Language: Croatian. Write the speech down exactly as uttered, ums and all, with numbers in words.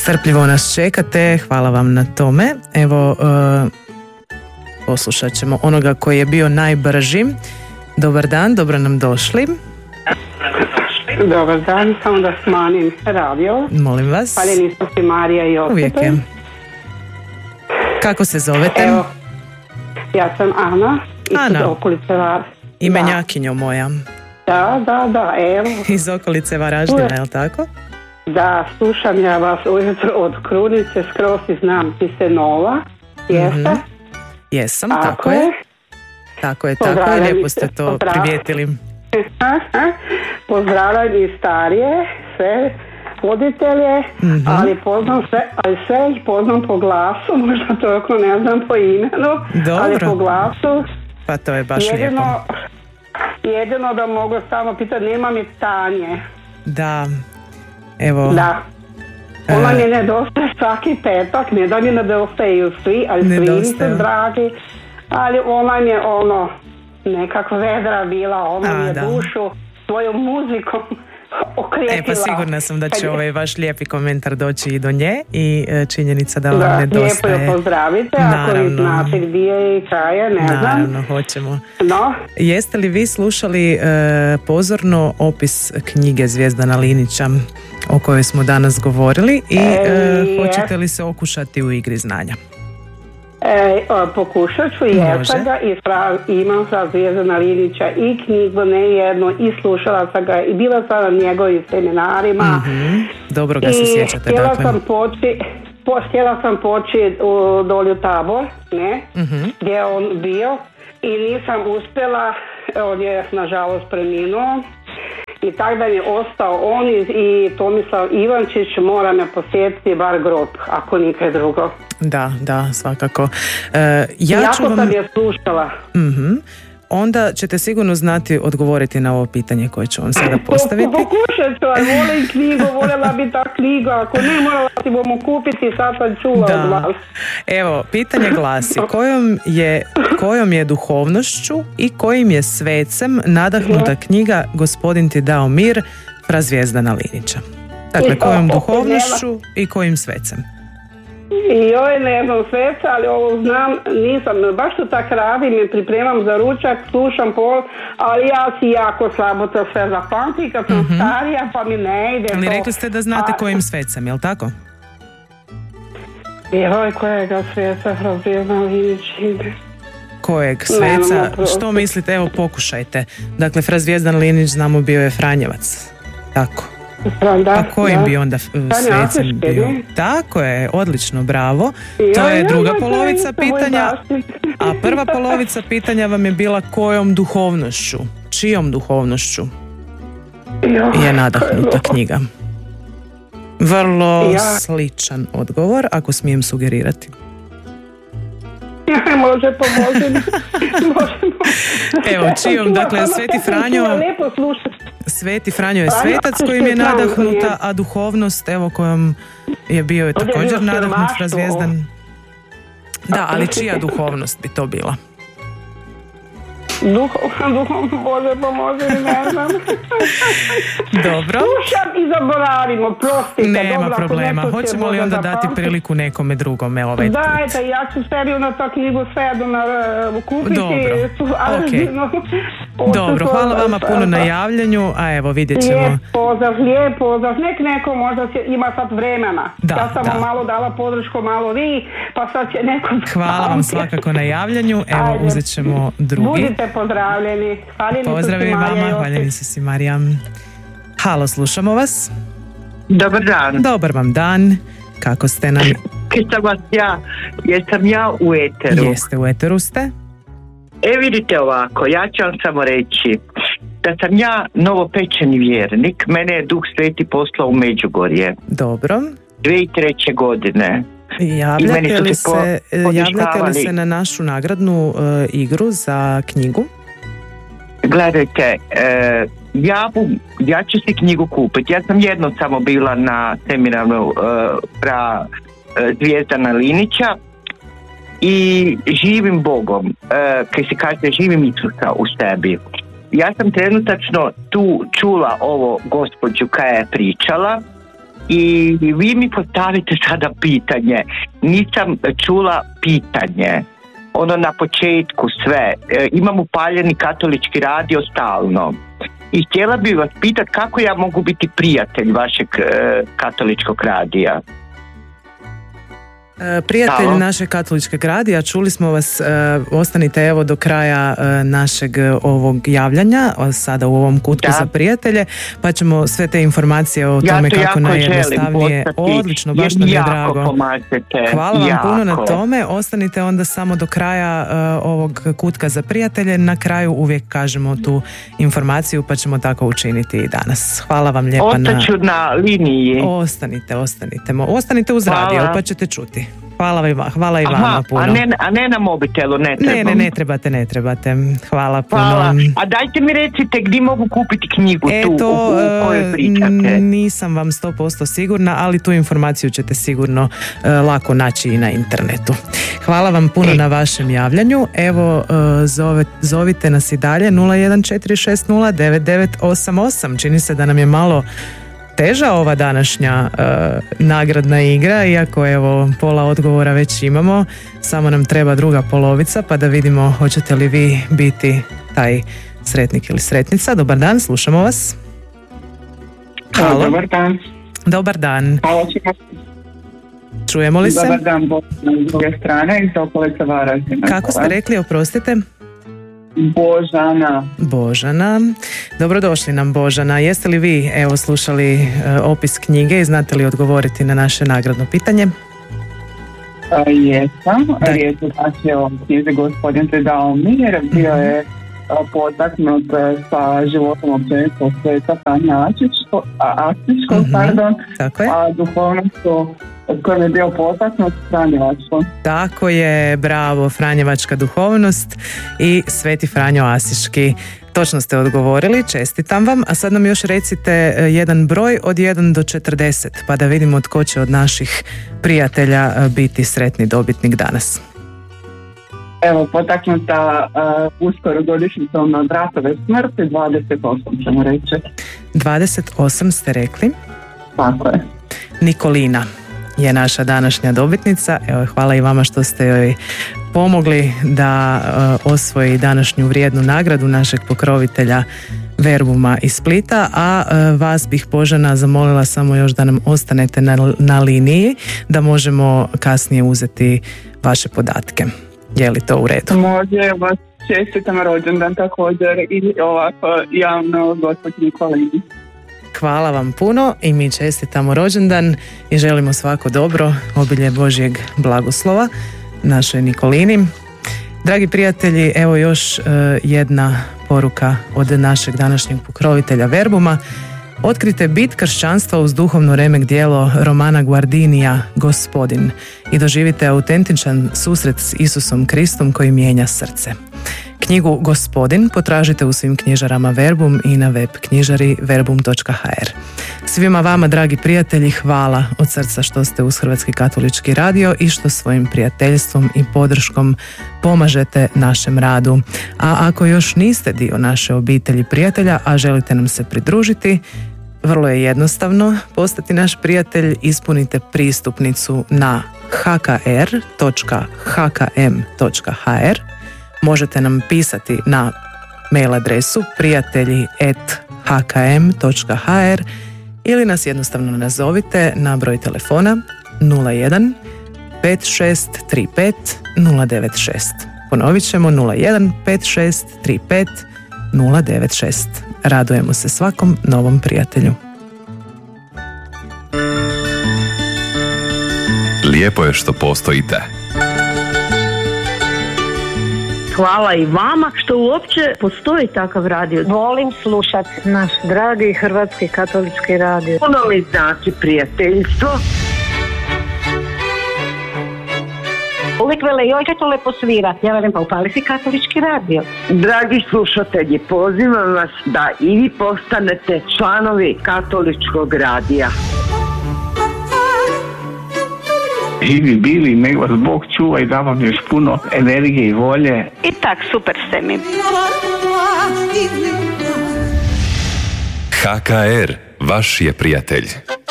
Strpljivo nas čekate, hvala vam na tome. Evo, uh, poslušat ćemo onoga koji je bio najbrži. Dobar dan, dobro nam došli. Dobar dan, samo da smanim radio. Molim vas. Paljeni su si Marija i Josipe. Uvijek je. Kako se zovete? Evo, ja sam Ana. Ana. Iz okolice Var... Imenjakinjo moja. Da, da, da, evo. Iz okolice Varaždina, je li tako? Da, slušam ja vas ujutro od Krunice, skroz i znam ti se nova. Jeste? Mm-hmm. Jesam, tako, tako je. Tako je, tako je, lijepo ste to pozdrav... primijetili. Pozdravljam i starije, sve voditelje, mm-hmm. ali poznam sve, ali sve ih poznam po glasu, možda toliko ne znam po imenu, dobro. Ali po glasu. Pa to je baš jedino, lijepo. Jedino da mogu samo pitati, nema mi Tanje. Da, evo. Da. Ona mi nedostaje svaki petak, ne da mi nedostaju svi, ali svi mi su dragi, ali ona mi je ono, nekako vedra bila, ona mi je dušu svojom muzikom okrijepila. E pa sigurna sam da će ovaj vaš lijepi komentar doći i do nje i činjenica da vam da, nedostaje. Lijepo je pozdravite, ako vi znate gdje je i kraje, ne znam. Naravno, hoćemo. No. Jeste li vi slušali e, pozorno opis knjige Zvijezdana Linića o kojoj smo danas govorili i e, e, hoćete li se okušati u igri znanja? E, pokušat ću, jesam ga i fra, imam sa Zvijezdana Linića i knjigu, ne jednu, i slušala sam ga i bila sam na njegovim seminarima. Mm-hmm. Dobro ga se sjećate, htjela dakle. Sam poći, po, htjela sam poći u Dolju Tabor, ne, mm-hmm. gdje je on bio i nisam uspjela, on je nažalost preminuo. I tako da mi je ostao on i, i Tomislav Ivančić, mora me posjetiti bar grob, ako nikaj drugo. Da, da, svakako. E, ja jako ću vam... sam je slušala. Mm-hmm. Onda ćete sigurno znati odgovoriti na ovo pitanje koje ću vam sada postaviti. Pokušat ću, ali volim knjigu, voljela bi ta knjiga, ako ne morala ti bomo kupiti, sad sam čula da. od vas. Evo, pitanje glasi, kojom je, kojom je duhovnošću i kojim je svecem nadahnuta knjiga Gospodin ti dao mir fra Zvijezdana Linića? Dakle, kojom duhovnošću i kojim svecem? I joj, ne znam sveca, ali ovo znam, nisam, baš to tak radim i pripremam za ručak, slušam pol, ali ja si jako slabo to sve zapamtim kad sam mm-hmm. starija, pa mi ne ide ali to. Rekli ste da znate A... kojim svecem, jel tako? Joj, kojega sveca Zvijezdana Linić ide? Kojeg sveca? Ne, što mislite? Evo, pokušajte. Dakle, fra Zviezdan Linić, znamo, bio je Franjevac. Tako. Da, pa kojim da. bi onda svecem bio? Tako je, odlično, bravo. To je druga polovica pitanja. A prva polovica pitanja vam je bila kojom duhovnošću, čijom duhovnošću je nadahnuta knjiga. Vrlo sličan odgovor, ako smijem sugerirati. Može, pomozi. Evo, čijom, dakle, Sveti Franjo... Sveti Franjo je svetac kojim je nadahnuta, a duhovnost, evo, kojom je bio je također nadahnut fra Zviezdan. Da, ali čija duhovnost bi to bila? Duhovno, Bože pomozi, ne znam. Dobro. Slušam i zaboravimo, prostite. Nema Dobro, problema. Hoćemo li onda dati priliku nekome drugome ovaj put? Dajte, ja ću sebi na ta knjigu svedu na, uh, kupiti. Dobro, okej. Okay. Dobro, hvala vama puno na javljanju, a evo vidjet ćemo. Lijep pozdrav, lijep pozdrav. Nek neko možda ima sad vremena. Da, ja sam da. vam malo dala podršku, malo vi, pa sad će neko... Hvala vam svakako na javljanju. Evo, ajde, uzet ćemo drugi. Budite pozdravljeni. Pozdravi vama, hvaljeni su si Marija. Halo, slušamo vas. Dobar dan. Dobar vam dan. Kako ste nam? Jesam vas ja, jesam ja u eteru. Jeste, u eteru ste. E vidite ovako, ja ću vam samo reći da sam ja novopečeni vjernik, mene je Duh Sveti poslao u Međugorje. Dobro. dvije tisuće treće godine. Javljate li se, po, javljate li se na našu nagradnu uh, igru za knjigu? Gledajte, uh, ja, ja ću si knjigu kupiti. Ja sam jednom samo bila na seminaru uh, pra uh, Zvijezdana Linića i živim Bogom, uh, kaj se kaže živim Isusa u sebi. Ja sam trenutačno tu čula ovo gospođu koja je pričala i vi mi postavite sada pitanje. Nisam čula pitanje. Ono na početku sve. E, imam upaljeni katolički radio stalno. I htjela bih vas pitati kako ja mogu biti prijatelj vašeg e, katoličkog radija. Prijatelj Halo. našeg katoličkog radija, čuli smo vas, ostanite evo do kraja našeg ovog javljanja, sada u ovom kutku da. Za prijatelje, pa ćemo sve te informacije o ja tome to kako najjednostavnije. Odlično, baš nam je drago. Pomažete. Hvala vam jako. puno na tome, ostanite onda samo do kraja uh, ovog kutka za prijatelje, na kraju uvijek kažemo tu informaciju pa ćemo tako učiniti i danas. Hvala vam lijepa. Ostaću na... na liniji. Ostanite, ostanite, ostanite uz Hvala. radio pa ćete čuti. Hvala, va, hvala i vama Aha, puno. A ne, a ne na mobitelu, ne trebam. Ne, ne, ne trebate, ne trebate. Hvala puno. Hvala. A dajte mi recite gdje mogu kupiti knjigu e, tu to, u, u kojoj pričate. Nisam vam sto posto sigurna, ali tu informaciju ćete sigurno uh, lako naći i na internetu. Hvala vam puno e. na vašem javljanju. Evo, uh, zove, zovite nas i dalje nula jedan četiri šest nula devet devet osam osam. Čini se da nam je malo teža ova današnja uh, nagradna igra, iako evo pola odgovora već imamo, samo nam treba druga polovica pa da vidimo hoćete li vi biti taj sretnik ili sretnica. Dobar dan, slušamo vas. Halo. Dobar dan. Dobar dan. Halo, čujemo li se? Dobar dan, Božana s druge strane iz okolice Varaždina. Kako ste rekli, oprostite? Božana. Božana. Dobrodošli nam, Božana. Jeste li vi evo slušali uh, opis knjige i znate li odgovoriti na naše nagradno pitanje? A, jesam. Riječ je znači o knjizi Gospodin te dao mir. Bio je potaknut sa životom općenito sveta Franje Asiškog, mm-hmm. pardon, Tako je. a duhovnostu kojim je bio potaknut Franjevačkom. Tako je, bravo, Franjevačka duhovnost i Sveti Franjo Asiški. Točno ste odgovorili, čestitam vam, a sad nam još recite jedan broj od jedan do četrdeset, pa da vidimo tko će od naših prijatelja biti sretni dobitnik danas. Evo, potaknuta uh, uskoro godišnjicom od ratove smrti, dvadeset osam ćemo reći. dvadeset osam ste rekli? Tako je. Nikolina je naša današnja dobitnica. Evo, hvala i vama što ste joj pomogli da uh, osvoji današnju vrijednu nagradu našeg pokrovitelja Verbuma iz Splita, a uh, vas bih, Božana, zamolila samo još da nam ostanete na, na liniji, da možemo kasnije uzeti vaše podatke. Je li to u redu? Može, vas čestitam rođendan također i ovako javno gospođi Nikolini. Hvala vam puno i mi čestitamo rođendan i želimo svako dobro, obilje Božjeg blagoslova našoj Nikolini. Dragi prijatelji, evo još uh, jedna poruka od našeg današnjeg pokrovitelja Verbuma. Otkrite bit kršćanstva uz duhovno remek djelo Romana Guardinija Gospodin i doživite autentičan susret s Isusom Kristom koji mijenja srce. Knjigu Gospodin potražite u svim knjižarama Verbum i na web knjižari verbum točka ha er. Svima vama, dragi prijatelji, hvala od srca što ste uz Hrvatski katolički radio i što svojim prijateljstvom i podrškom pomažete našem radu. A ako još niste dio naše obitelji prijatelja, a želite nam se pridružiti, vrlo je jednostavno postati naš prijatelj. Ispunite pristupnicu na ha ka er točka ha ka em točka ha er. Možete nam pisati na mail adresu prijatelji at ha ka em točka ha er ili nas jednostavno nazovite na broj telefona nula jedan pet šest tri pet nula devet šest. Ponovit ćemo nula jedan pet šest tri pet nula devet šest. Radujemo se svakom novom prijatelju. Lijepo je što postojite. Hvala i vama što uopće postoji takav radio. Volim slušati naš dragi Hrvatski katolički radio. Puno mi znači prijateljstvo. Uvijek vele, joj kaj to lepo svira. Ja velim, pa upali si katolički radio. Dragi slušatelji, pozivam vas da i vi postanete članovi katoličkog radija. Živi bili, nek vas Bog čuva i da vam još puno energije i volje. I tak, super ste mi. ha ka er, vaš je prijatelj.